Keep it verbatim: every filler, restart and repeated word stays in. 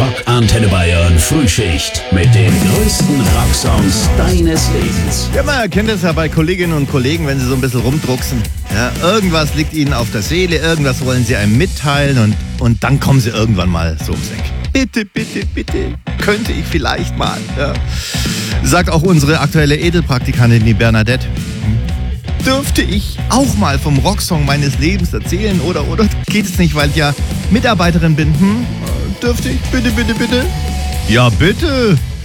Rock Antenne Bayern Frühschicht mit den größten Rocksongs deines Lebens. Ja, man erkennt es ja bei Kolleginnen und Kollegen, wenn sie so ein bisschen rumdrucksen. Ja, irgendwas liegt ihnen auf der Seele, irgendwas wollen sie einem mitteilen und, und dann kommen sie irgendwann mal so ums Eck. Bitte, bitte, bitte, könnte ich vielleicht mal. Ja. Sagt auch unsere aktuelle Edelpraktikantin, die Bernadette. Dürfte ich auch mal vom Rocksong meines Lebens erzählen oder, oder geht es nicht, weil ich ja Mitarbeiterin bin? Hm? Dürfte ich? Bitte, bitte, bitte? Ja, bitte.